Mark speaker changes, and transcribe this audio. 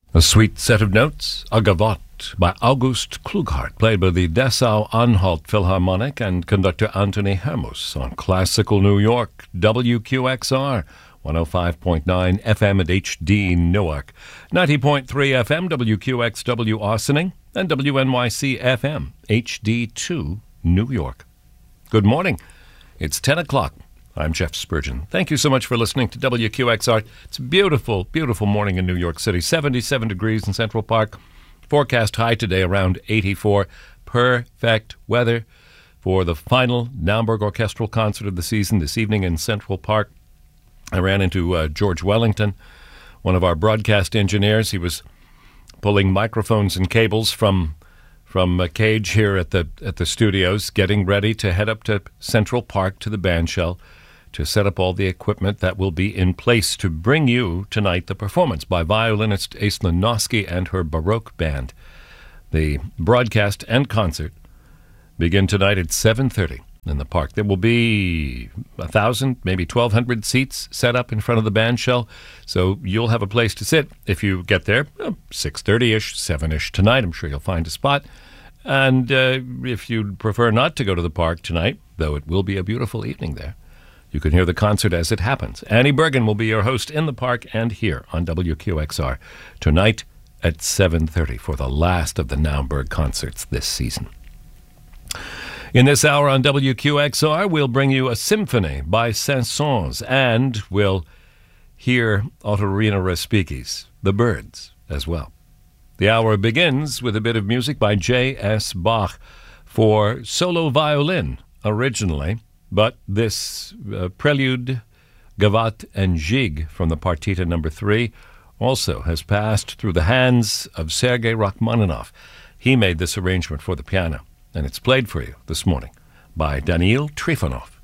Speaker 1: A sweet set of notes, a gavotte by August Klughart, played by the Dessau-Anhalt Philharmonic and conductor Anthony Hermus on Classical New York, WQXR, 105.9 FM at HD Newark, 90.3 FM WQXW Austining, and WNYC FM HD2 New York. Good morning. It's 10 o'clock. I'm Jeff Spurgeon. Thank you so much for listening to WQXR. It's a beautiful, beautiful morning in New York City. 77 degrees in Central Park. Forecast high today around 84. Perfect weather for the final Naumburg Orchestral Concert of the season this evening in Central Park. I ran into George Wellington, one of our broadcast engineers. He was pulling microphones and cables from a cage here at the studios, getting ready to head up to Central Park to the bandshell to set up all the equipment that will be in place to bring you tonight the performance by violinist Aislinn Noski and her Baroque band. The broadcast and concert begin tonight at 7:30 in the park. There will be 1,000, maybe 1,200 seats set up in front of the bandshell, so you'll have a place to sit if you get there 6:30-ish, 7-ish tonight. I'm sure you'll find a spot. And if you'd prefer not to go to the park tonight, though it will be a beautiful evening there, you can hear the concert as it happens. Annie Bergen will be your host in the park and here on WQXR tonight at 7:30 for the last of the Naumburg concerts this season. In this hour on WQXR, we'll bring you a symphony by Saint-Saëns, and we'll hear Ottorino Respighi's The Birds as well. The hour begins with a bit of music by J.S. Bach for solo violin originally, but this prelude, gavotte, and gigue from the Partita No. 3 also has passed through the hands of Sergei Rachmaninoff. He made this arrangement for the piano, and it's played for you this morning by Daniil Trifonov.